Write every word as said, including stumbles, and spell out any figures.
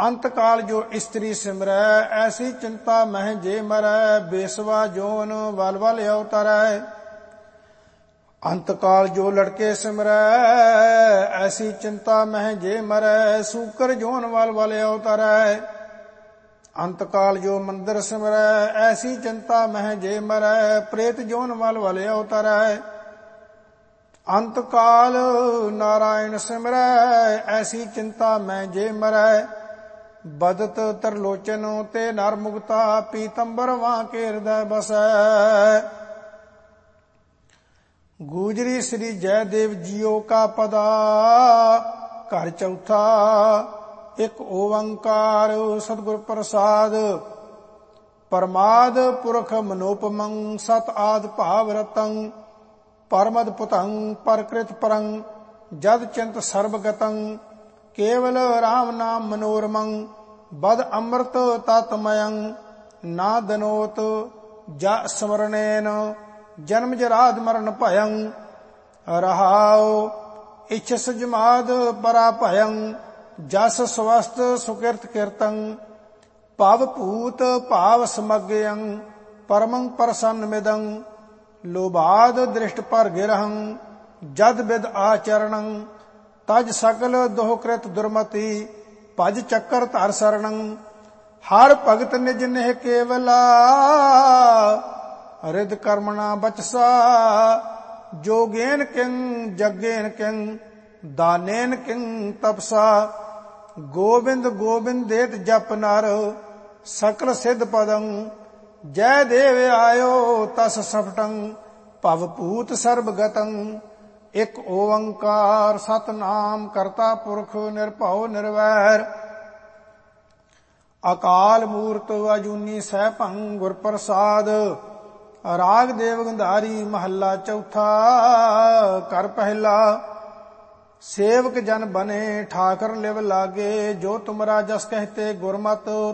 ਅੰਤ ਕਾਲ ਜੋ ਇਸਤਰੀ ਸਿਮਰੈ, ਐਸੀ ਚਿੰਤਾ ਮਹਿ ਜੇ ਮਰੈ। ਬੇਸਵਾ ਜੋਨ ਵਲ ਵਲ ਅਵਤਰੈ, ਅੰਤ ਕਾਲ ਜੋ ਲੜਕੇ ਸਿਮਰੈ, ਐਸੀ ਚਿੰਤਾ ਮਹਿ ਜੇ ਮਰੈ। ਸੂਕਰ ਜੋਨ ਵਲ ਵਲ ਅਵਤਰੈ, ਅੰਤ ਕਾਲ ਜੋ ਮੰਦਰ ਸਿਮਰੈ, ਐਸੀ ਚਿੰਤਾ ਮਹਿ ਜੇ ਮਰੈ। ਪ੍ਰੇਤ ਜੋਨ ਵਲ ਵਲ ਅਵਤਰੈ, ਅੰਤ ਕਾਲ ਨਾਰਾਇਣ ਸਿਮਰੈ, ਐਸੀ ਚਿੰਤਾ ਮਹਿ ਜੇ ਮਰੈ। ਬਦਤ ਤਰਲੋਚਨ ਤੇ ਨਰ ਮੁਕਤਾ, ਪੀਤੰਬਰ ਵਾਂ ਕੇ ਹਿਰਦੈ ਬਸੈ। ਗੂਜਰੀ ਸ੍ਰੀ ਜੈਦੇਵ ਜੀਓ ਕਾ ਪਦਾ, ਘਰ ਚੌਥਾ ਇੱਕ ਓੰਕਾਰ ਸਤਿਗੁਰ ਪ੍ਰਸਾਦ। ਪਰਮਾਦ ਪੁਰਖ ਮਨੋਪਮੰ, ਸਤ ਆਦ ਭਾਵ ਰਤੰ। ਪਰਮਦ ਪੁਤੰ ਪਰਕ੍ਰਿਤ ਪਰੰ, ਜਦ ਚਿੰਤ ਸਰਬਗਤੰ। ਕੇਵਲ ਰਾਮ ਨਾਮ ਮਨੋਰਮੰ, ਬਦ ਅੰਮ੍ਰਿਤ ਤਤਮਯੰ। ਨਾ ਦਨੋਤ ਜਾ ਸਮਰਣੇਨ, ਜਨਮ ਜਰਾਦ ਮਰਨ ਭਯੰ। ਰਹਾਉ ਇਛਸ ਜਮਾਦ ਪਰਾ ਭਯੰ, ਜਸ ਸਵਸਤ ਸੁਕਿਰਤ ਕੀਰਤੰ। ਭਵ ਭੂਤ ਭਾਵ ਸਮਗਯੰ, ਪਰਮੰ ਪ੍ਰਸੰਨ ਮਿਦੰ। ਲੋਭਾਦ ਦ੍ਰਿਸ਼ਟ ਪਰ ਗਿਰਹੰ, ਜਦ ਬਿਦ ਆਚਰਣੰ। ਤਜ ਸਕਲ ਦੋਹ ਕ੍ਰਿਤ ਦੁਰਮਤੀ, ਭਜ ਚੱਕਰ ਧਰ ਸਰਣੰ। ਹਰ ਭਗਤ ਨਿਜ ਨਿਹ ਕੇਵਲਾ, ਰਿਦ ਕਰਮਣਾ ਬਚਸਾ। ਜੋਗੇਨ ਕਿੰ ਜਗੇਨ ਕਿੰ, ਦਾਨੇਨ ਕਿੰ ਤਪਸਾ। ਗੋਬਿੰਦ ਗੋਬਿੰਦ ਦੇਤ ਜਪ ਨਰ, ਸਕਲ ਸਿਧ ਪਦੰ। ਜੈ ਦੇਵ ਆਇਓ ਤਸ ਸਫਟੰ, ਭਵ ਭੂਤ ਸਰਬਗਤੰ। ਇੱਕ ਓੰਕਾਰ ਸਤਿਨਾਮ ਕਰਤਾ ਪੁਰਖ, ਨਿਰਭਉ ਨਿਰਵੈਰ। ਅਕਾਲ ਮੂਰਤ ਅਜੂਨੀ ਸੈਭੰ, ਗੁਰ ਪ੍ਰਸਾਦ। ਰਾਗ ਦੇਵ ਗੰਧਾਰੀ ਮਹੱਲਾ ਚੌਥਾ, ਘਰ ਪਹਿਲਾ। ਸੇਵਕ ਜਨ ਬਨੇ ਠਾਕਰ ਲਿਵ ਲਾਗੇ, ਜੋ ਤੁਮਰਾ ਜਸ ਕਹਤੇ ਗੁਰਮਤਿ।